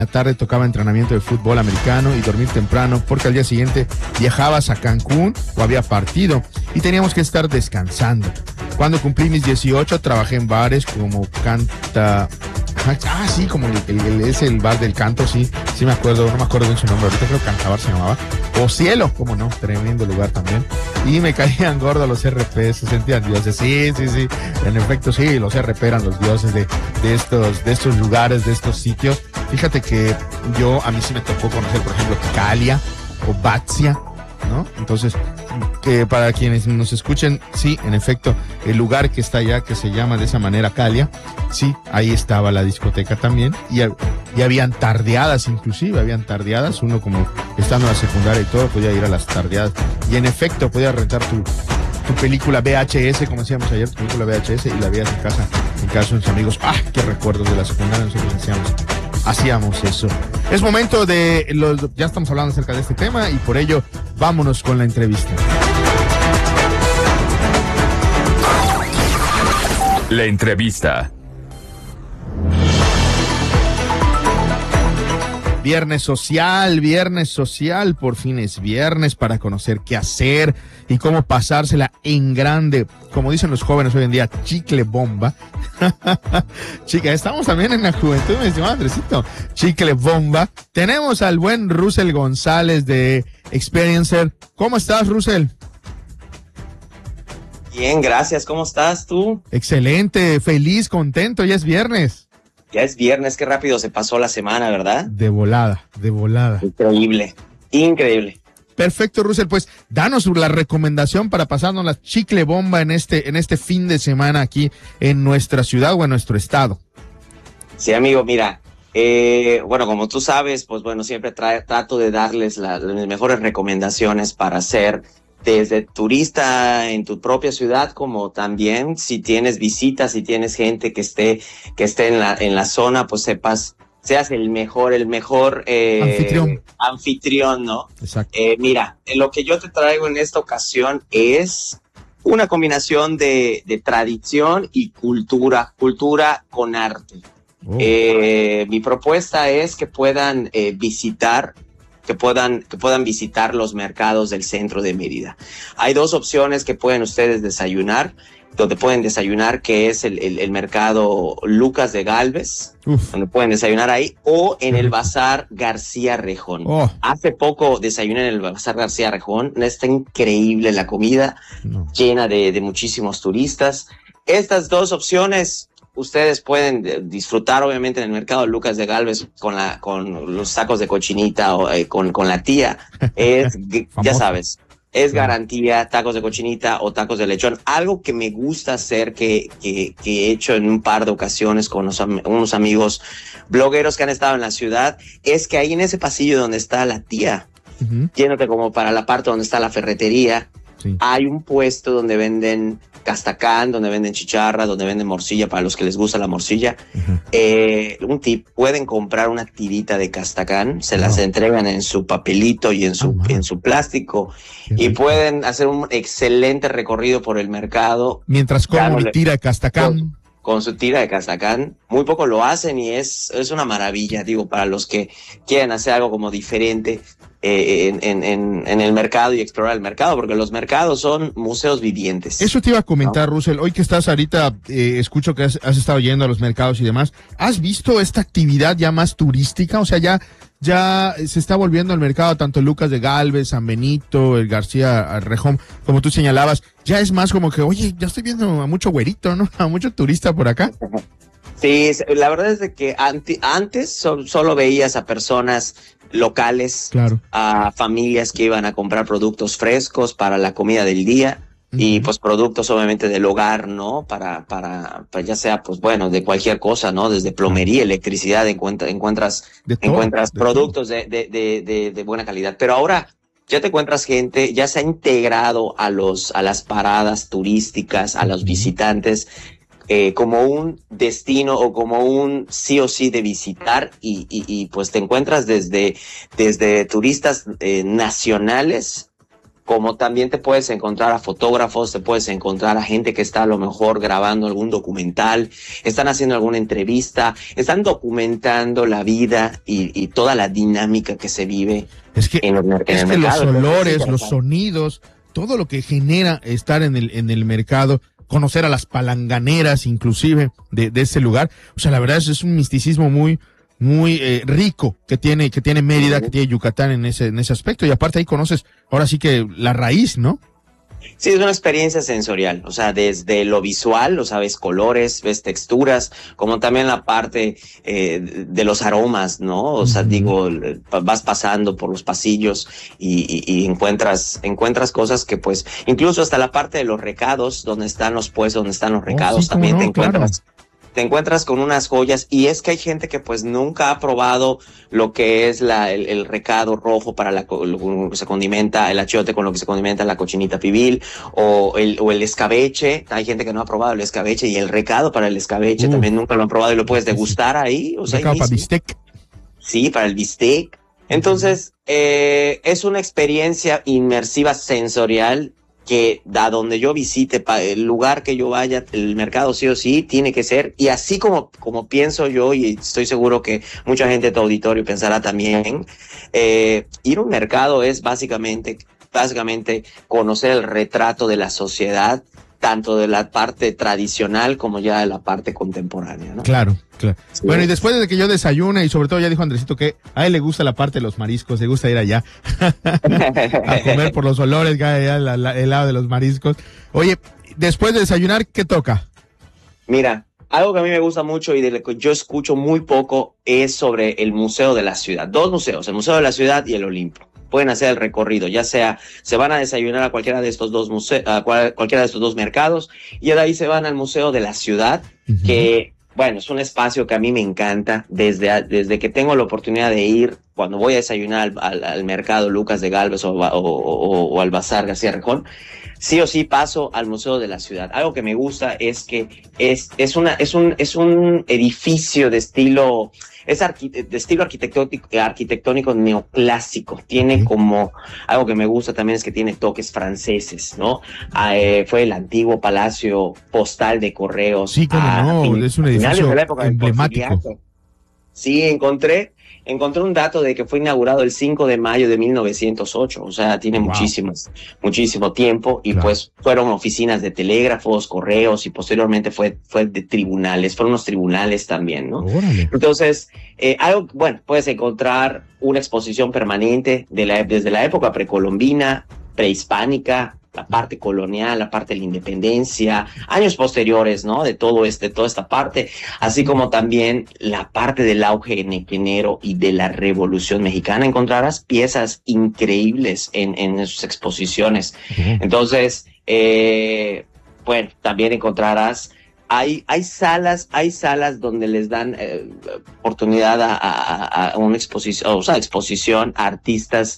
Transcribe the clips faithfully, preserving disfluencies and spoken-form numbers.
la tarde tocaba entrenamiento de fútbol americano y dormir temprano porque al día siguiente viajabas a Cancún o había partido y teníamos que estar descansando. Cuando cumplí mis dieciocho trabajé en bares como Canta... Ah, sí, como el, el, el, es el bar del canto, sí, sí me acuerdo, no me acuerdo bien su nombre, ahorita creo que Cantabar se llamaba. O Cielo, cómo no, tremendo lugar también. Y me caían gordos los R P, se sentían dioses, sí, sí, sí, en efecto sí, los R P eran los dioses de, de estos, de estos lugares, de estos sitios. Fíjate que yo, a mí sí me tocó conocer, por ejemplo, Calia o Batzia, ¿no? Entonces, que para quienes nos escuchen, sí, en efecto, el lugar que está allá, que se llama de esa manera Calia, sí, ahí estaba la discoteca también, y, y habían tardeadas inclusive, habían tardeadas, uno como estando en la secundaria y todo, podía ir a las tardeadas, y en efecto, podía rentar tu, tu película V H S, como decíamos ayer, tu película V H S, y la veías en casa, en casa de sus amigos. ¡Ah, qué recuerdos de la secundaria! Nosotros hacíamos, hacíamos eso. Es momento de, los, ya estamos hablando acerca de este tema, y por ello, vámonos con la entrevista. La entrevista. Viernes social, viernes social, por fin es viernes para conocer qué hacer y cómo pasársela en grande, como dicen los jóvenes hoy en día, chicle bomba. Chica, estamos también en la juventud, mi estimado Andresito. Chicle bomba. Tenemos al buen Russell González de Experiencer. ¿Cómo estás, Russell? Bien, gracias. ¿Cómo estás tú? Excelente, feliz, contento, ya es viernes. Ya es viernes, qué rápido se pasó la semana, ¿verdad? De volada, de volada. Increíble, increíble. Perfecto, Russell, pues danos la recomendación para pasarnos la chicle bomba en este, en este fin de semana aquí en nuestra ciudad o en nuestro estado. Sí, amigo, mira, eh, bueno, como tú sabes, pues bueno, siempre tra- trato de darles la, las mejores recomendaciones para hacer desde turista en tu propia ciudad, como también si tienes visitas, si tienes gente que esté, que esté en la, en la zona, pues sepas, seas el mejor, el mejor eh, anfitrión. anfitrión, ¿no? Exacto. Eh, mira, lo que yo te traigo en esta ocasión es una combinación de, de tradición y cultura, cultura con arte. Oh. Eh, mi propuesta es que puedan eh, visitar que puedan, que puedan visitar los mercados del centro de Mérida. Hay dos opciones que pueden ustedes desayunar, donde pueden desayunar, que es el, el, el mercado Lucas de Gálvez, Uf. donde pueden desayunar ahí, o en el Bazar García Rejón. Oh. Hace poco desayuné en el Bazar García Rejón, está increíble la comida, no. llena de, de muchísimos turistas. Estas dos opciones ustedes pueden disfrutar obviamente en el mercado Lucas de Gálvez con la con los tacos de cochinita o eh, con, con la tía. Es, ya sabes, es garantía, tacos de cochinita o tacos de lechón. Algo que me gusta hacer, que, que, que he hecho en un par de ocasiones con unos, unos amigos blogueros que han estado en la ciudad, es que ahí en ese pasillo donde está la tía, uh-huh. yéndote como para la parte donde está la ferretería, sí. hay un puesto donde venden castacán, donde venden chicharra, donde venden morcilla, para los que les gusta la morcilla. Uh-huh. Eh, un tip, pueden comprar una tirita de castacán, se las uh-huh. entregan en su papelito y en su, uh-huh. en su plástico, Qué y rico. Pueden hacer un excelente recorrido por el mercado. Mientras comen mi tira de castacán. Con, con su tira de castacán, muy poco lo hacen y es, es una maravilla, digo, para los que quieren hacer algo como diferente. Eh, en, en, en, en el mercado y explorar el mercado, porque los mercados son museos vivientes. Eso te iba a comentar, ¿no? Russell, hoy que estás ahorita, eh, escucho que has, has estado yendo a los mercados y demás, ¿has visto esta actividad ya más turística? O sea, ya, ya se está volviendo al mercado, tanto Lucas de Gálvez, San Benito, el García Rejón, como tú señalabas, ya es más como que, oye, ya estoy viendo a mucho güerito, ¿no? A mucho turista por acá. Sí, la verdad es de que antes, antes so, solo veías a personas locales, claro. a familias que iban a comprar productos frescos para la comida del día uh-huh. y pues productos obviamente del hogar, ¿no? Para, para, para ya sea, pues bueno, de cualquier cosa, ¿no? Desde plomería, electricidad, encuentra, encuentras, de todo, encuentras de productos de, de, de, de, de buena calidad. Pero ahora ya te encuentras gente, ya se ha integrado a los, a las paradas turísticas, a los uh-huh. visitantes, Eh, como un destino o como un sí o sí de visitar y, y, y pues te encuentras desde, desde turistas eh, nacionales como también te puedes encontrar a fotógrafos, te puedes encontrar a gente que está a lo mejor grabando algún documental, están haciendo alguna entrevista, están documentando la vida y, y toda la dinámica que se vive es que, en, el, en es el que mercado. los olores, los sonidos, todo lo que genera estar en el, en el mercado, conocer a las palanganeras inclusive de, de ese lugar, o sea, la verdad es, es un misticismo muy muy eh, rico que tiene que tiene Mérida, que tiene Yucatán en ese en ese aspecto, y aparte ahí conoces ahora sí que la raíz, ¿no? Sí, es una experiencia sensorial, o sea, desde lo visual, o sea, ves colores, ves texturas, como también la parte eh, de los aromas, ¿no? O sea, uh-huh. digo, vas pasando por los pasillos y, y, y encuentras encuentras cosas que pues, incluso hasta la parte de los recados, donde están los puestos, donde están los recados, oh, sí, también no, te encuentras... Claro. Te encuentras con unas joyas, y es que hay gente que pues nunca ha probado lo que es la, el, el recado rojo para la, lo que se condimenta, el achiote con lo que se condimenta la cochinita pibil, o el, o el escabeche. Hay gente que no ha probado el escabeche, y el recado para el escabeche uh, también nunca lo han probado, y lo puedes degustar ahí. O sea, recado para bistec. Sí, para el bistec. Entonces, eh, es una experiencia inmersiva sensorial que a donde yo visite, el lugar que yo vaya, el mercado sí o sí tiene que ser, y así como, como pienso yo, y estoy seguro que mucha gente de tu auditorio pensará también, eh, ir a un mercado es básicamente, básicamente conocer el retrato de la sociedad, tanto de la parte tradicional como ya de la parte contemporánea, ¿no? Claro, claro. Sí. Bueno, y después de que yo desayune, y sobre todo ya dijo Andresito que a él le gusta la parte de los mariscos, le gusta ir allá a comer por los olores que hay allá, la, la, el lado de los mariscos. Oye, después de desayunar, ¿qué toca? Mira, algo que a mí me gusta mucho y de lo que yo escucho muy poco es sobre el Museo de la Ciudad. Dos museos, el Museo de la Ciudad y el Olimpo. Pueden hacer el recorrido, ya sea se van a desayunar a cualquiera de estos dos museos, a cual, cualquiera de estos dos mercados, y de ahí se van al Museo de la Ciudad, uh-huh. que, bueno, es un espacio que a mí me encanta, desde, desde que tengo la oportunidad de ir, cuando voy a desayunar al, al, al mercado Lucas de Gálvez o, o, o, o al Bazar García Rejón, sí o sí paso al Museo de la Ciudad. Algo que me gusta es que es, es, una, es, un, es un edificio de estilo... Es arqui- de estilo arquitectónico, arquitectónico neoclásico. Tiene uh-huh. como, algo que me gusta también es que tiene toques franceses, ¿no? Eh, fue el antiguo palacio postal de correos. Sí, como a, no, fin, es un edificio de la época emblemático. Sí, encontré, encontré un dato de que fue inaugurado el cinco de mayo de mil novecientos ocho, o sea, tiene wow. muchísimos, muchísimo tiempo, y claro. pues fueron oficinas de telégrafos, correos, y posteriormente fue, fue de tribunales, fueron unos tribunales también, ¿no? Órale. Entonces, eh, algo, bueno, puedes encontrar una exposición permanente de la, desde la época precolombina, prehispánica, la parte colonial, la parte de la independencia, años posteriores, ¿no? De todo este, toda esta parte, así como también la parte del auge nequenero y de la Revolución Mexicana. Encontrarás piezas increíbles en, en sus exposiciones. Uh-huh. Entonces, eh, bueno, también encontrarás Hay, hay salas, hay salas donde les dan eh, oportunidad a, a, a una exposición, o sea, exposición a artistas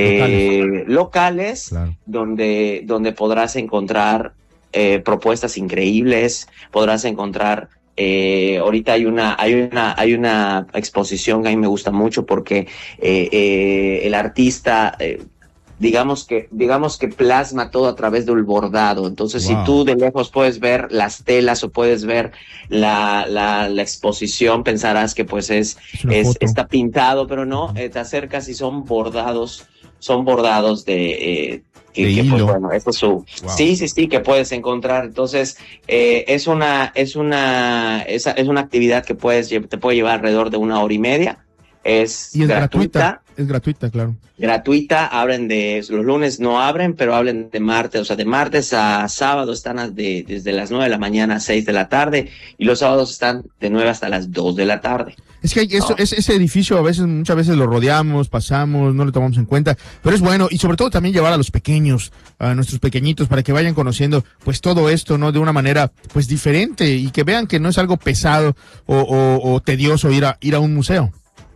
eh, locales, locales claro. donde, donde podrás encontrar eh, propuestas increíbles, podrás encontrar eh, ahorita hay una, hay una, hay una exposición que a mí me gusta mucho porque eh, eh, el artista eh, digamos que, digamos que plasma todo a través del bordado. Entonces, wow. si tú de lejos puedes ver las telas o puedes ver la, la, la exposición, pensarás que pues es, es está pintado, pero no, eh, te acercas y son bordados, son bordados de, eh, que, de que hilo. Pues bueno, esto es su, wow. sí, sí, sí, que puedes encontrar. Entonces, eh, es una, es una, es, es una actividad que puedes, te puede llevar alrededor de una hora y media. Es, y es gratuita. gratuita. Es gratuita, claro. Gratuita, abren de, los lunes no abren, pero abren de martes, o sea, de martes a sábado están de, desde las nueve de la mañana a seis de la tarde, y los sábados están de nueve hasta las dos de la tarde. Es que hay eso, no. es, ese edificio a veces, muchas veces lo rodeamos, pasamos, no lo tomamos en cuenta, pero es bueno, y sobre todo también llevar a los pequeños, a nuestros pequeñitos, para que vayan conociendo, pues todo esto, ¿no? De una manera, pues diferente, y que vean que no es algo pesado o, o, o tedioso ir a, ir a un museo.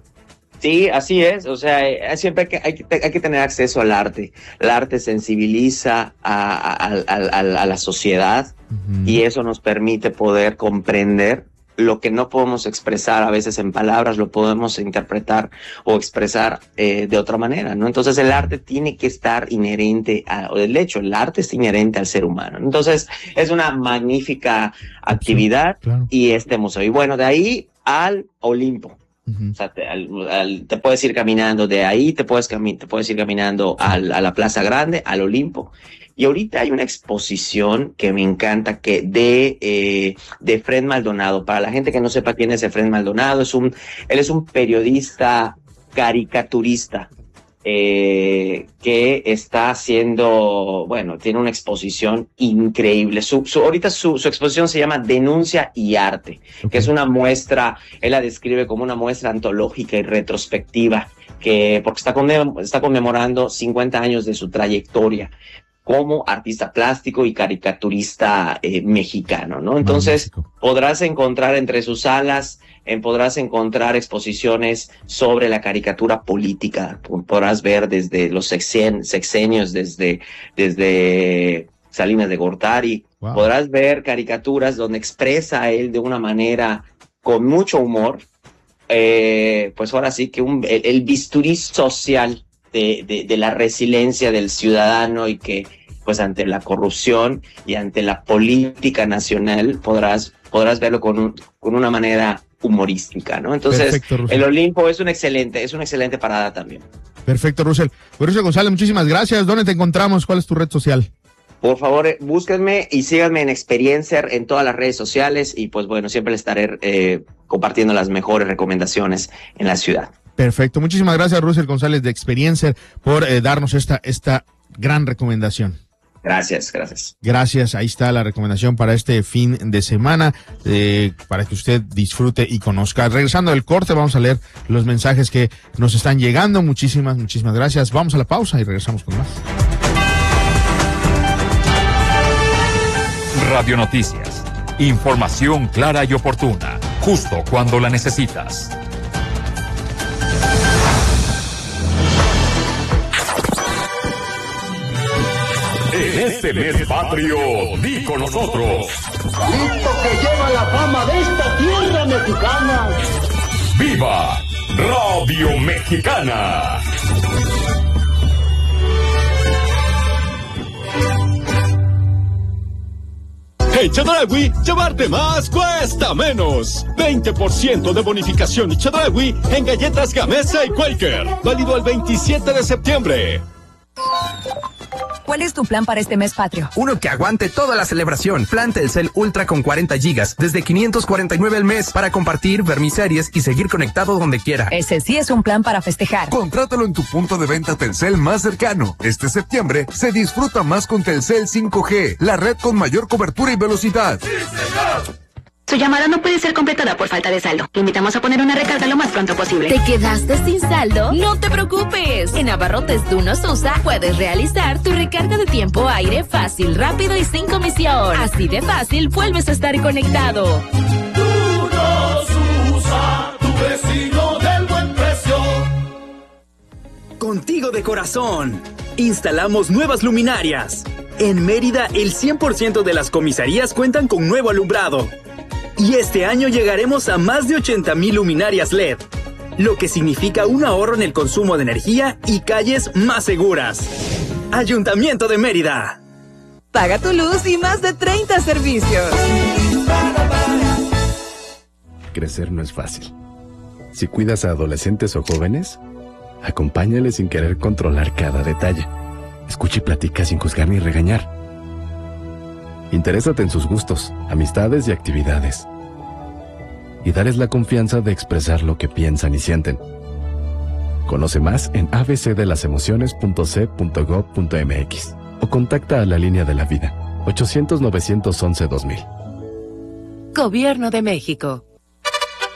Sí, así es, o sea, siempre hay que, hay que, hay que tener acceso al arte. El arte sensibiliza a, a, a, a, a la sociedad uh-huh. y eso nos permite poder comprender lo que no podemos expresar a veces en palabras, lo podemos interpretar o expresar eh, de otra manera, ¿no? Entonces el arte tiene que estar inherente, a, o de hecho, el arte es inherente al ser humano. Entonces es una magnífica actividad, sí, claro. Y este museo. Y bueno, de ahí al Olimpo. Uh-huh. O sea, te, al, al, te puedes ir caminando de ahí, te puedes, cami- te puedes ir caminando al, a la Plaza Grande, al Olimpo. Y ahorita hay una exposición que me encanta, que de, eh, de Fred Maldonado. Para la gente que no sepa quién es Fred Maldonado, es un, él es un periodista caricaturista, eh, que está haciendo, bueno, tiene una exposición increíble. Su, su, ahorita su, su exposición se llama Denuncia y Arte, okay. Que es una muestra, él la describe como una muestra antológica y retrospectiva, que, porque está, conmem- está conmemorando cincuenta años de su trayectoria como artista plástico y caricaturista eh, mexicano, ¿no? Entonces, Magnífico. Podrás encontrar entre sus salas, eh, podrás encontrar exposiciones sobre la caricatura política, podrás ver desde los sexen- sexenios, desde, desde Salinas de Gortari, wow. Podrás ver caricaturas donde expresa a él de una manera con mucho humor, eh, pues ahora sí que un, el, el bisturí social De, de, de la resiliencia del ciudadano, y que pues ante la corrupción y ante la política nacional podrás, podrás verlo con, un, con una manera humorística, ¿no? Entonces, perfecto, el Olimpo es un excelente, es una excelente parada también. Perfecto, Russell. Russell González, muchísimas gracias. ¿Dónde te encontramos? ¿Cuál es tu red social? Por favor, eh, búsquenme y síganme en Experiencer en todas las redes sociales, y pues bueno, siempre les estaré eh, compartiendo las mejores recomendaciones en la ciudad. Perfecto. Muchísimas gracias, Russell González de Experiencer, por eh, darnos esta, esta gran recomendación. Gracias, gracias. Gracias. Ahí está la recomendación para este fin de semana, eh, para que usted disfrute y conozca. Regresando del corte, vamos a leer los mensajes que nos están llegando. Muchísimas, muchísimas gracias. Vamos a la pausa y regresamos con más. Radio Noticias. Información clara y oportuna, justo cuando la necesitas. En este mes patrio, di con nosotros. Listo que lleva la fama de esta tierra mexicana. ¡Viva Radio Mexicana! En Chedraui, llevarte más cuesta menos. veinte por ciento de bonificación y Chedraui en galletas Gamesa y Quaker. Válido el veintisiete de septiembre. ¿Cuál es tu plan para este mes patrio? Uno que aguante toda la celebración. Plan Telcel Ultra con cuarenta gigas, desde quinientos cuarenta y nueve al mes, para compartir, ver mis series y seguir conectado donde quiera. Ese sí es un plan para festejar. Contrátalo en tu punto de venta Telcel más cercano. Este septiembre se disfruta más con Telcel cinco G, la red con mayor cobertura y velocidad. ¡Sí, señor! Su llamada no puede ser completada por falta de saldo. Le invitamos a poner una recarga lo más pronto posible. ¿Te quedaste sin saldo? No te preocupes. En Abarrotes Dunos USA puedes realizar tu recarga de tiempo aire fácil, rápido y sin comisión. Así de fácil vuelves a estar conectado. Dunos USA, tu vecino del buen precio. Contigo de corazón. Instalamos nuevas luminarias. En Mérida, el cien por ciento de las comisarías cuentan con nuevo alumbrado. Y este año llegaremos a más de ochenta mil luminarias L E D, lo que significa un ahorro en el consumo de energía y calles más seguras. Ayuntamiento de Mérida. Paga tu luz y más de treinta servicios. Crecer no es fácil. Si cuidas a adolescentes o jóvenes, acompáñales sin querer controlar cada detalle. Escucha y platica sin juzgar ni regañar. Interésate en sus gustos, amistades y actividades. Y dales la confianza de expresar lo que piensan y sienten. Conoce más en a b c de las emociones punto c punto gob punto m x o contacta a la línea de la vida ochocientos, novecientos once, dos mil. Gobierno de México.